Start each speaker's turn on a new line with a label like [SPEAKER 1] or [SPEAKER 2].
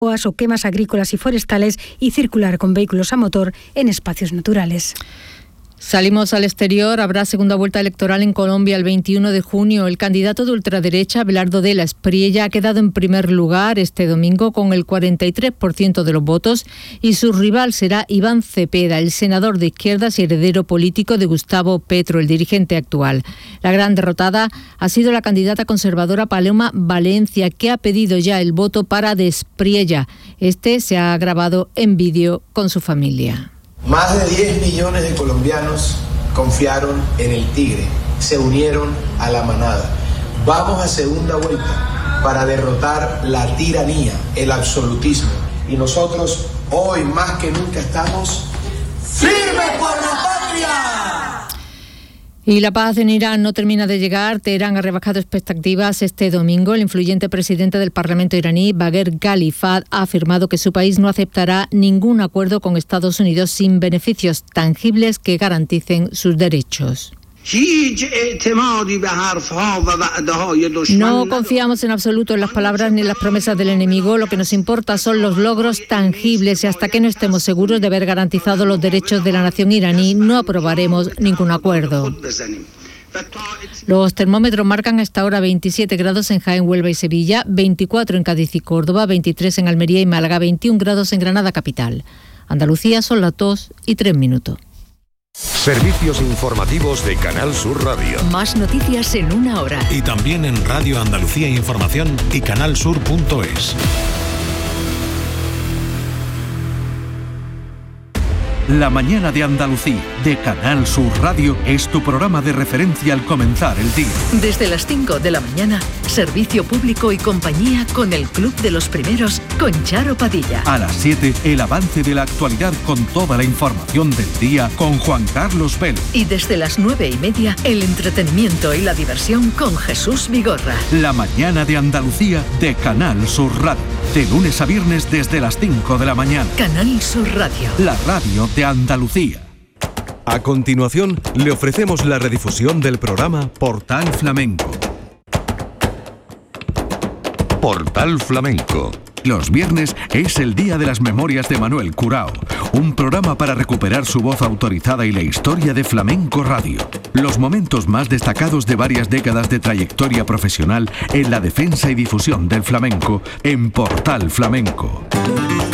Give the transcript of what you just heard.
[SPEAKER 1] o quemas agrícolas y forestales y circular con vehículos a motor en espacios naturales.
[SPEAKER 2] Salimos al exterior. Habrá segunda vuelta electoral en Colombia el 21 de junio. El candidato de ultraderecha, Abelardo de la Espriella, ha quedado en primer lugar este domingo con el 43% de los votos y su rival será Iván Cepeda, el senador de izquierdas y heredero político de Gustavo Petro, el dirigente actual. La gran derrotada ha sido la candidata conservadora Paloma Valencia, que ha pedido ya el voto para de Espriella. Este se ha grabado en vídeo con su familia.
[SPEAKER 3] Más de 10 millones de colombianos confiaron en el Tigre, se unieron a la manada. Vamos a segunda vuelta para derrotar la tiranía, el absolutismo. Y nosotros hoy más que nunca estamos firmes por la patria.
[SPEAKER 2] Y la paz en Irán no termina de llegar. Teherán ha rebajado expectativas este domingo. El influyente presidente del Parlamento iraní, Bagher Ghalibaf, ha afirmado que su país no aceptará ningún acuerdo con Estados Unidos sin beneficios tangibles que garanticen sus derechos. No confiamos en absoluto en las palabras ni en las promesas del enemigo. Lo que nos importa son los logros tangibles y hasta que no estemos seguros de haber garantizado los derechos de la nación iraní, no aprobaremos ningún acuerdo. Los termómetros marcan a esta hora 27 grados en Jaén, Huelva y Sevilla, 24 en Cádiz y Córdoba, 23 en Almería y Málaga, 21 grados en Granada capital. Andalucía son las 2:03.
[SPEAKER 4] Servicios informativos de Canal Sur Radio.
[SPEAKER 5] Más noticias en una hora.
[SPEAKER 6] Y también en Radio Andalucía Información y canalsur.es.
[SPEAKER 7] La mañana de Andalucía, de Canal Sur Radio, es tu programa de referencia al comenzar el día.
[SPEAKER 5] Desde las 5 de la mañana, servicio público y compañía con el Club de los Primeros, con Charo Padilla.
[SPEAKER 7] A las 7, el avance de la actualidad con toda la información del día con Juan Carlos Vélez.
[SPEAKER 5] Y desde las 9:30, el entretenimiento y la diversión con Jesús Vigorra.
[SPEAKER 7] La mañana de Andalucía, de Canal Sur Radio. De lunes a viernes desde las 5 de la mañana.
[SPEAKER 5] Canal Sur Radio.
[SPEAKER 7] La radio de Andalucía.
[SPEAKER 4] A continuación, le ofrecemos la redifusión del programa
[SPEAKER 7] Portal Flamenco.
[SPEAKER 4] Portal Flamenco.
[SPEAKER 7] Los viernes es el día de las memorias de Manuel Curao, un programa para recuperar su voz autorizada y la historia de Flamenco Radio. Los momentos más destacados de varias décadas de trayectoria profesional en la defensa y difusión del flamenco en Portal Flamenco.